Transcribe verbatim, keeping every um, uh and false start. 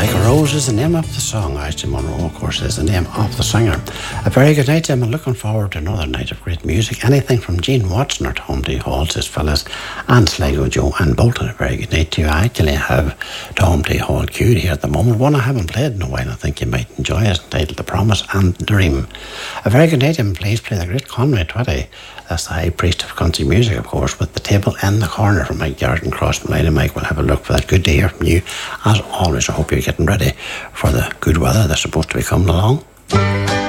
Like a Rose is the name of the song. Ashley Monroe, of course, is the name of the singer. A very good night, Tim. I'm looking forward to another night of great music. Anything from Gene Watson or Tom D. Hall, says fellas, and Sligo Joe and Bolton. A very good night to you. I actually have Tom D. Hall queued here at the moment. One I haven't played in a while. I think you might enjoy it. Titled The Promise and Dream. A very good night, Tim. Please play the great Conway Twitty. That's the high priest of country music, of course, with the table in the corner from Mike Garrett and Cross Malina. Mike will have a look for that. Good to hear from you. As always, I hope you're getting ready for the good weather that's supposed to be coming along.